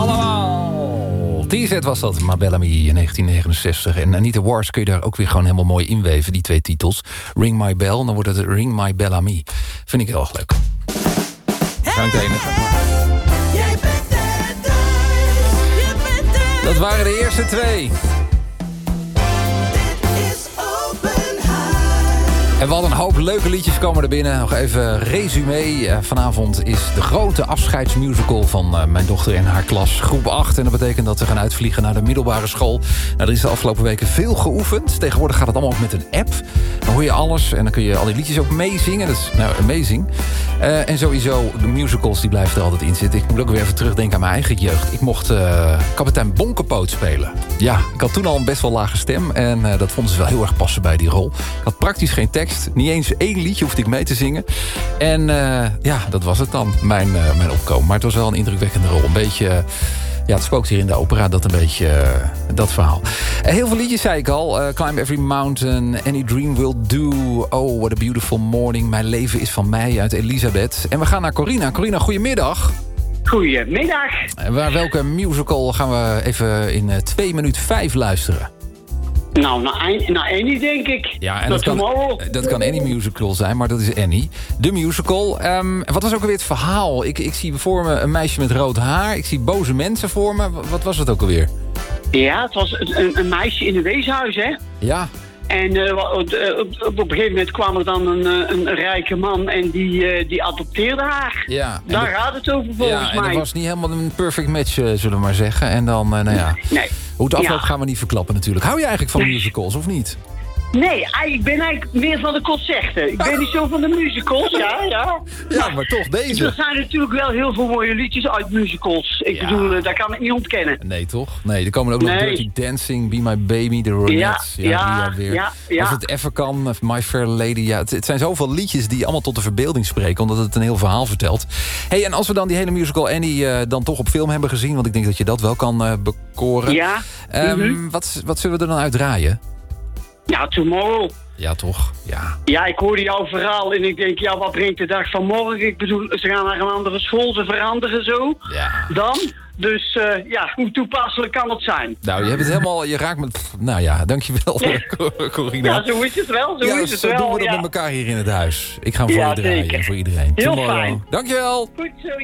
allemaal. TZ was dat, My Bellamy in 1969. En Anita Wars kun je daar ook weer gewoon helemaal mooi inweven, die twee titels. Ring My Bell, dan wordt het Ring My Bellamy. Vind ik heel erg leuk. Ga ik dat waren de eerste twee. En we hadden een hoop leuke liedjes komen er binnen. Nog even resume. Vanavond is de grote afscheidsmusical van mijn dochter en haar klas. Groep 8. En dat betekent dat we gaan uitvliegen naar de middelbare school. Nou, er is de afgelopen weken veel geoefend. Tegenwoordig gaat het allemaal ook met een app. Dan hoor je alles en dan kun je al die liedjes ook meezingen. Dat is nou amazing. En sowieso, de musicals die blijven er altijd in zitten. Ik moet ook weer even terugdenken aan mijn eigen jeugd. Ik mocht kapitein Bonkepoot spelen. Ja, ik had toen al een best wel lage stem. En dat vonden ze wel heel erg passen bij die rol. Ik had praktisch geen tekst. Niet eens 1 liedje hoefde ik mee te zingen. En ja, dat was het dan, mijn opkomen. Maar het was wel een indrukwekkende rol. Een beetje... Ja, het spookt hier in de opera, dat een beetje, dat verhaal. Heel veel liedjes, zei ik al. Climb Every Mountain, Any Dream Will Do. Oh, What a Beautiful Morning. Mijn leven is van mij, uit Elisabeth. En we gaan naar Corina. Corina, goedemiddag. Goedemiddag. Welke musical gaan we even in 2 minuten 5 luisteren? Nou, naar Annie denk ik. Ja, en dat kan Annie musical zijn, maar dat is Annie. De musical. Wat was ook alweer het verhaal? Ik zie voor me een meisje met rood haar. Ik zie boze mensen voor me. Wat was het ook alweer? Ja, het was een meisje in een weeshuis, hè? Ja. En op een gegeven moment kwam er dan een rijke man en die adopteerde haar. Ja, daar gaat het over volgens mij. En dat was niet helemaal een perfect match, zullen we maar zeggen. En dan, nou ja. Nee. Hoe het afloopt gaan we niet verklappen natuurlijk. Hou je eigenlijk van musicals, of niet? Nee, ik ben eigenlijk meer van de concerten. Ik ben niet zo van de musicals, Ja, maar toch deze. Er zijn natuurlijk wel heel veel mooie liedjes uit musicals. Ik bedoel, daar kan ik niet ontkennen. Nee, toch? Nee, er komen ook nog Dirty Dancing, Be My Baby, The Ronettes. Als het even kan, My Fair Lady. Ja, het zijn zoveel liedjes die allemaal tot de verbeelding spreken, omdat het een heel verhaal vertelt. Hey, en als we dan die hele musical Annie dan toch op film hebben gezien, want ik denk dat je dat wel kan bekoren. Ja. Wat zullen we er dan uitdraaien? Ja, Tomorrow. Ja, toch? Ja. Ja, ik hoorde jouw verhaal en ik denk, ja, wat brengt de dag van morgen? Ik bedoel, ze gaan naar een andere school, ze veranderen zo. Ja. Dan? Dus ja, hoe toepasselijk kan het zijn? Nou, je hebt het helemaal, je raakt me... Nou ja, dankjewel, Corina. Ja, zo is het wel, zo is het wel. Doen we dat met elkaar hier in het huis. Ik ga hem voor je draaien en voor iedereen. Heel Tomorrow. fijn. Dankjewel. Goed zo.